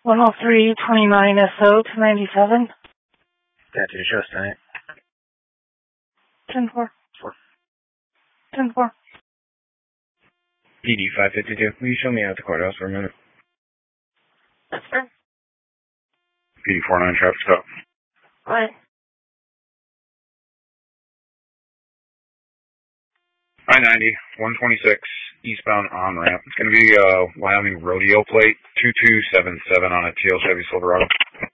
10329 SO to 97. Got to adjust tonight. 10-4. 10-4. PD 552. Will you show me out the courthouse for a minute? Sure. PD 49 traffic stop. Right. I-90, 126, eastbound on-ramp. It's going to be Wyoming Rodeo plate, 2277 on a teal Chevy Silverado.